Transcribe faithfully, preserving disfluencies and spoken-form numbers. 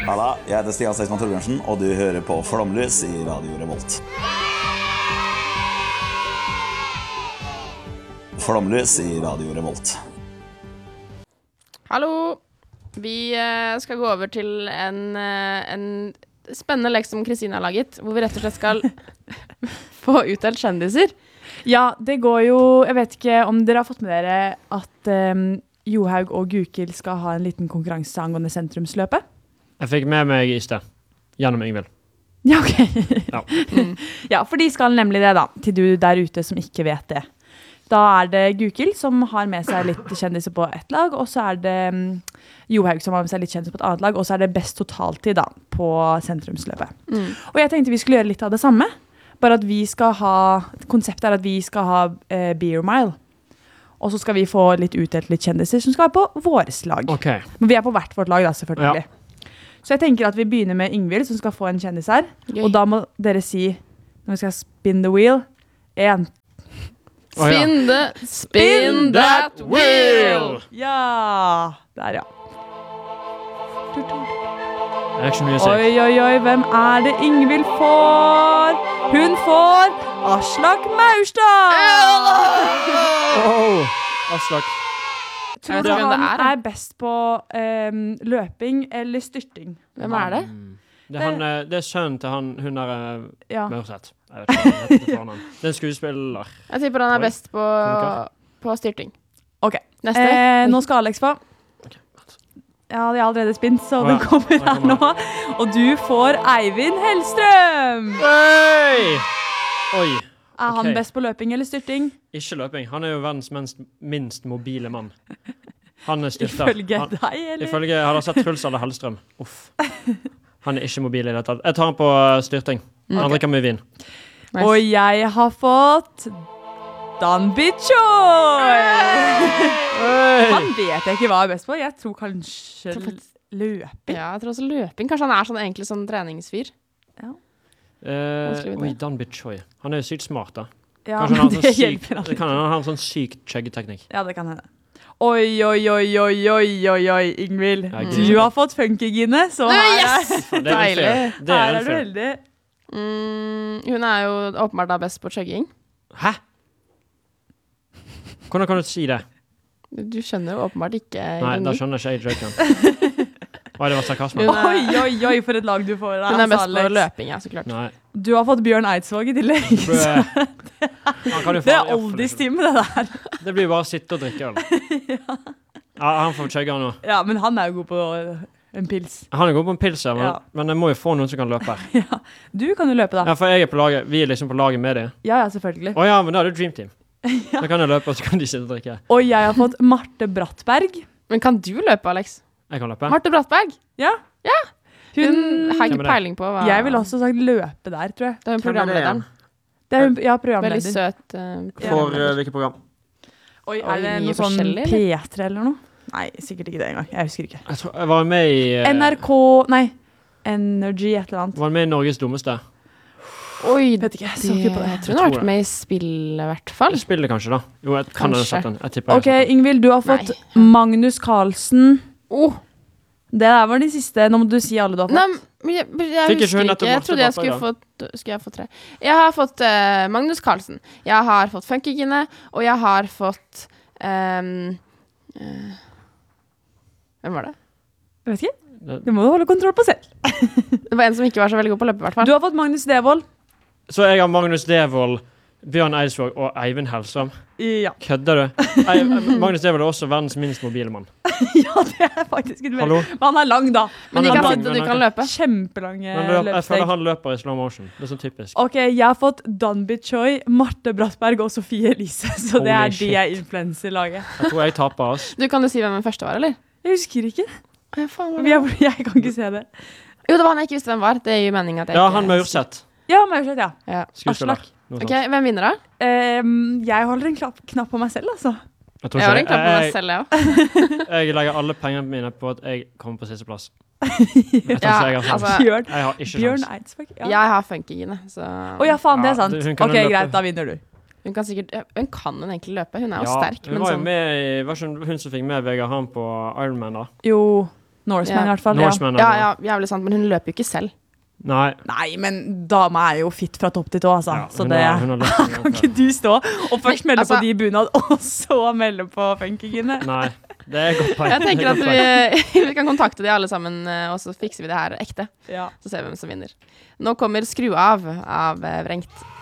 Halla, jeg heter Stian Seisman Torbjørnsen, og du hører på Flomlys i Radio Revolt. Flomlys i Radio Revolt. Hallo! Vi eh, skal gå over til en, eh, en spennende lek som Kristina har laget, hvor vi rett og slett skal få utdelt kjendiser. Ja, det går jo, jeg vet ikke om dere har fått med dere at um, Johaug og Gukild skal ha en liten konkurranse angående sentrumsløpet. Jeg fikk med meg i sted, gjennom Ingvild. Ja, ok. Ja. mm. Ja, for de skal nemlig det da, til du der ute som ikke vet det. Da er det Gukild som har med seg litt kjendiser på ett lag, og så er det um, Johaug som har med seg litt kjendiser på et annet lag, og så er det best totaltid da, på sentrumsløpet. Mm. Og jeg tenkte vi skulle gjøre litt av det samme, bare at vi skal ha, konseptet er at vi skal ha eh, Beer Mile, og så skal vi få litt utdelt litt kjendiser som skal være på våres lag. Okay. Men vi er på hvert vårt lag da, selvfølgelig. Ja. Så jeg tenker at vi begynner med Ingvild, som skal få en kjendis her, Gøy. Og da må dere si, når vi skal spin the wheel, en, Oh, ja. Spin, the, spin that wheel! Ja, der ja. Det er ikke så mye å si. Oi, oi, oi, hvem er det Ingvild får? Hun får Aslak Maurstad! Oh, Aslak. Tror du han er, er best på um, løping eller styrting? Hvem er det? Det er, han, det er sønnen til han, hun er ja. Mørseth. Jeg vet ikke, jeg vet ikke han. Det er en skuespiller. Jeg tipper han er best på, på styrting. Ok, eh, nå skal Alex få. Okay. Ja, de har allerede spint, så oh, ja. Den kommer her nå. Og du får Eivind Hellstrøm! Hey! Oi! Er han okay. best på løping eller styrting? Ikke løping. Han er jo verdens minst, minst mobile mann. Han er styrter. Ifølge han, deg, eller? Ifølge, jeg har sett Truls eller Hellstrøm. Uff. Han er ikke mobil i det tatt. Jeg tar han på styrting. Han okay. drikker mye vin. Nice. Og jeg har fått Danby Choi! Hey! Han vet jeg ikke hva jeg er best på. Jeg tror kanskje løping. Ja, jeg tror også løping. Kanskje han er sånn, egentlig sånn treningsfyr. Ja. Uh, oi, Danby Choi. Han er jo sykt smart da. Ja, kanskje han har det sånn hjelper syk, kan han ha en sånn syk chuggeteknikk. Ja, det kan hende. Oi, oi, oi, oi, oi, oi, oi, Ingvild. Ja, du har fått funkygine, så Nei, her yes! er deilig. Det er her er du heldig. Mm, hun er jo åpenbart da best på chugging. Hæ? Hvordan kan du si det? Du skjønner jo åpenbart ikke. Nei, da skjønner ikke jeg joken. Oi, det var sarkasme. Oi, oi, oi, for et lag du får. Hun er best på løping, ja, så klart. Nei. Du har fått Bjørn Eidsvåg i tillegg. Det er oldistime, det der. Det blir bare å sitte og drikke øl. Ja. Ja, han får chugge nå. Ja, men han er jo god på en pils. Han er god på en pils, ja, men, ja. men jeg må jo få noen som kan løpe. Ja, du kan jo løpe da. Ja, for jeg er på laget, vi er liksom på laget med det. Ja, ja, selvfølgelig. Å ja, men da er det Dream Team. Ja. Da kan jeg løpe, og så kan de sitte og drikke. Og jeg har fått Marte Brattberg. Men kan du løpe, Alex? Jeg kan løpe. Marte Brattberg? Ja. Ja. Hun, hun har ikke peiling på hva... Jeg vil også sagt løpe der, tror jeg. Det er hun programlederen. Det er hun, ja, programleder. Veldig søt. Uh, For uh, hvilket program? Oi, er det noe sånn P tre eller noe? Nei, sikkert ikke det engang. Jeg husker ikke. Jeg, tror, jeg var med i... Uh, N R K... Nei. Energy et eller annet. Var med i Norges dummeste? Oi, vet ikke, jeg så ikke på det. Jeg tror hun har vært med i spillet, i hvert fall. Spillet kanskje da. Jo, jeg kan ha sett den. Jeg tipper. Ok, Ingvild, du har fått Nei. Magnus Carlsen. Åh. Oh. Det der var de siste. Nå må du si alle du har fått. Nei, jeg, jeg, jeg husker ikke. Jeg trodde jeg skulle få, skulle jeg få tre. Jeg har fått uh, Magnus Carlsen. Jeg har fått Funkygine, og jeg har fått... Um, uh, hvem var det? Jeg vet ikke. Du må holde kontroll på selv. Det var en som ikke var så veldig god på løpet, i hvert fall. Du har fått Magnus Devold. Så jeg har Magnus Devold, Bjørn Eidsvåg og Eivind Hellstrøm. Ja. Kødder du? Ei, Magnus Devold er også verdens minst mobile mann. Ja, det er faktisk ikke veldig. Men han er lang da. Men de kan sitte, du kan løpe. Kjempelange løp, løpsteg. Jeg føler han løper i slow motion. Det er sånn typisk. Ok, jeg har fått Danby Choi, Marte Brattberg og Sofie Elise. Så Holy det er shit. De jeg influencer-laget. Jeg tror jeg taper oss. Du kan jo si hvem den første var, eller? Jeg husker ikke. Ja, faen, jeg, jeg kan ikke se det. Jo, det var han jeg ikke visste hvem var. Det er jo meningen at jeg ja, ikke... han Maurseth. Ja, Maurseth, ja. ja. Skuespiller. Ok, hvem vinner da? Um, jeg holder en klapp, knapp på meg selv, altså. Jeg, jeg har en knapp på meg selv, ja. Jeg legger alle pengene mine på at jeg kommer på siste plass. ja, jeg, altså, Bjørn, jeg har ikke Bjørn sjans. Eidsvåg. Ja. Jeg har Funkygine, så... Å oh, ja, faen, det er sant. Ja, ok, greit, da vinner du. Hun kan sikkert... Hun kan hun egentlig løpe. Hun er jo ja, sterk, hun men var sånn... Med, var ikke hun som fikk med Vegard Han på Ironman da? Jo. Norseman Ja. i hvert fall. Norseman, Ja, ja. ja, jævlig sant, men hun løper jo ikke selv. Nei. Nei, men dama er jo fit fra topp til tå, altså. Ja, så hun det har- hun har løpt en gang kan før. ikke du stå og først melde altså- på de bunad, og så melde på funkygine. Nei, det er godt poeng. Jeg tenker Det er at godt poeng. vi, vi kan kontakte de alle sammen, eh, og så fikser vi det her ekte. Ja. Så ser vi hvem som vinner. Nå kommer Skru av av eh, Vrengt.